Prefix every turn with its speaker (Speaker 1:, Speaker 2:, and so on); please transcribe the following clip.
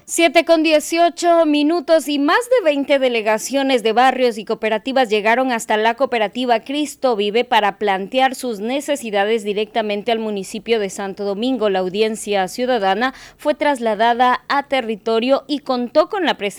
Speaker 1: 7:18 y más de 20 delegaciones de barrios y cooperativas llegaron hasta la cooperativa Cristo Vive para plantear sus necesidades directamente al municipio de Santo Domingo. La audiencia ciudadana fue trasladada a territorio y contó con la presencia